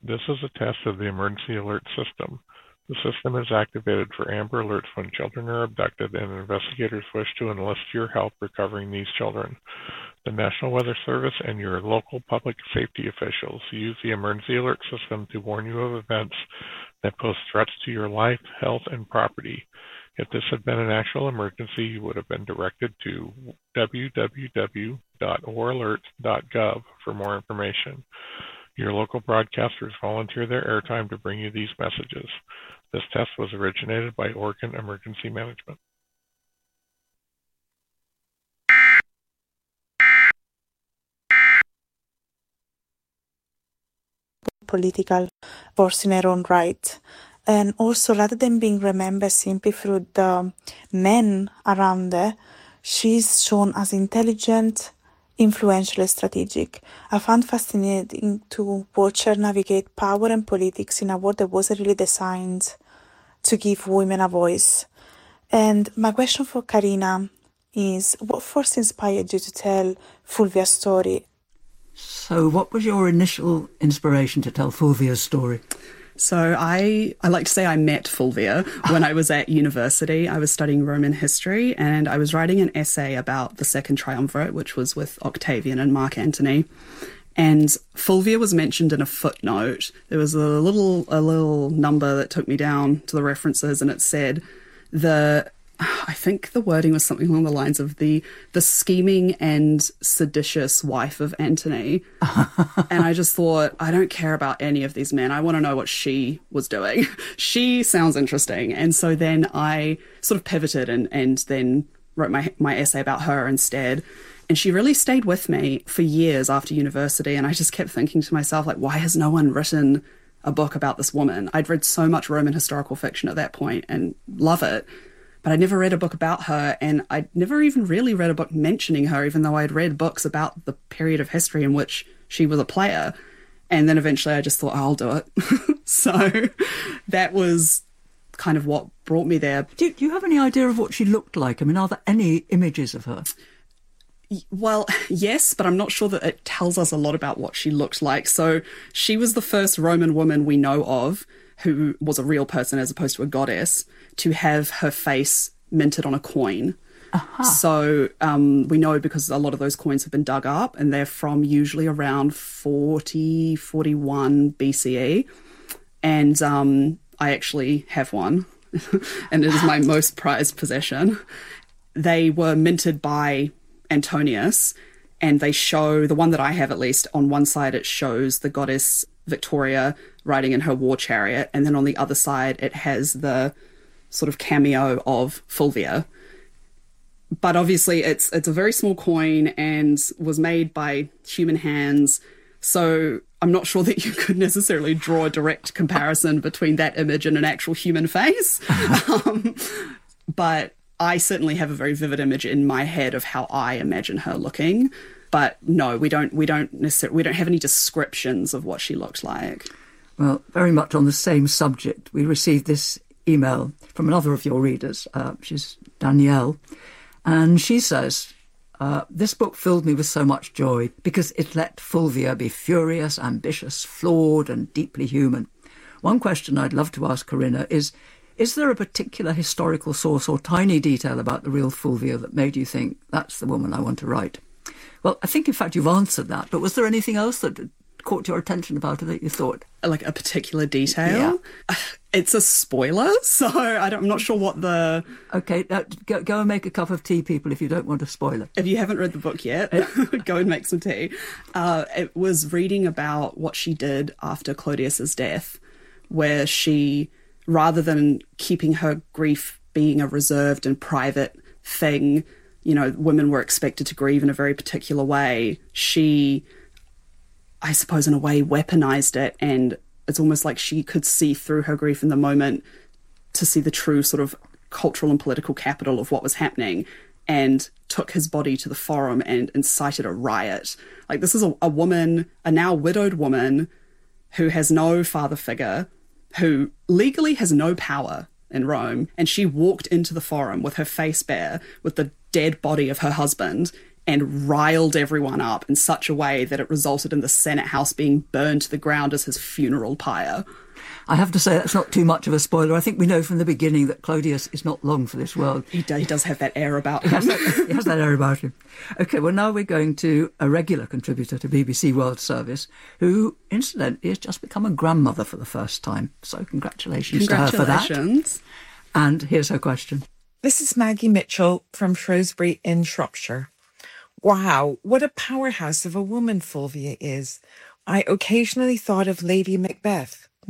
This is a test of the emergency alert system. The system is activated for Amber Alerts when children are abducted and investigators wish to enlist your help recovering these children. The National Weather Service and your local public safety officials use the emergency alert system to warn you of events that pose threats to your life, health, and property. If this had been an actual emergency, you would have been directed to www.oralert.gov for more information. Your local broadcasters volunteer their airtime to bring you these messages. This test was originated by Oregon Emergency Management. Political force in her own right. And also, rather than being remembered simply through the men around her, she's shown as intelligent, influential, and strategic. I found fascinating to watch her navigate power and politics in a world that wasn't really designed to give women a voice. And my question for Karina is, what first inspired you to tell Fulvia's story? So what was your initial inspiration to tell Fulvia's story? So I like to say I met Fulvia when I was at university. I was studying Roman history and I was writing an essay about the Second Triumvirate, which was with Octavian and Mark Antony. And Fulvia was mentioned in a footnote. There was a little number that took me down to the references, and it said I think the wording was something along the lines of the scheming and seditious wife of Antony. And I just thought, I don't care about any of these men. I want to know what she was doing. She sounds interesting. And so then I sort of pivoted and then wrote my essay about her instead. And she really stayed with me for years after university. And I just kept thinking to myself, like, why has no one written a book about this woman? I'd read so much Roman historical fiction at that point and love it. But I'd never read a book about her, and I'd never even really read a book mentioning her, even though I'd read books about the period of history in which she was a player. And then eventually I just thought, I'll do it. So that was kind of what brought me there. Do you have any idea of what she looked like? I mean, are there any images of her? Well, yes, but I'm not sure that it tells us a lot about what she looked like. So she was the first Roman woman we know of who was a real person as opposed to a goddess to have her face minted on a coin. Uh-huh. So we know because a lot of those coins have been dug up and they're from usually around 41 BCE. And I actually have one and it is my most prized possession. They were minted by Antonius, and they show, the one that I have at least, on one side it shows the goddess Victoria riding in her war chariot, and then on the other side it has the sort of cameo of Fulvia. But obviously it's a very small coin and was made by human hands, so I'm not sure that you could necessarily draw a direct comparison between that image and an actual human face. But I certainly have a very vivid image in my head of how I imagine her looking. But no, we don't have any descriptions of what she looked like. Well, very much on the same subject, we received this email from another of your readers. She's Danielle, and she says, this book filled me with so much joy because it let Fulvia be furious, ambitious, flawed, and deeply human. One question I'd love to ask Corinna is there a particular historical source or tiny detail about the real Fulvia that made you think, that's the woman I want to write? Well, I think, in fact, you've answered that, but was there anything else that caught your attention about her that you thought? Like a particular detail? Yeah. It's a spoiler, so I'm not sure what the... OK, go and make a cup of tea, people, if you don't want a spoiler. If you haven't read the book yet, go and make some tea. It was reading about what she did after Clodius's death, where she, rather than keeping her grief being a reserved and private thing, you know, women were expected to grieve in a very particular way, she, I suppose in a way, weaponized it, and it's almost like she could see through her grief in the moment to see the true sort of cultural and political capital of what was happening, and took his body to the forum and incited a riot. Like, this is a woman, a now widowed woman, who has no father figure, who legally has no power in Rome, and she walked into the forum with her face bare, with the dead body of her husband, and riled everyone up in such a way that it resulted in the Senate House being burned to the ground as his funeral pyre. I have to say that's not too much of a spoiler. I think we know from the beginning that Clodius is not long for this world. He does have that air about him. He has that air about him. OK, well, now we're going to a regular contributor to BBC World Service, who, incidentally, has just become a grandmother for the first time. So congratulations to her for that. And here's her question. This is Maggie Mitchell from Shrewsbury in Shropshire. Wow, what a powerhouse of a woman Fulvia is. I occasionally thought of Lady Macbeth.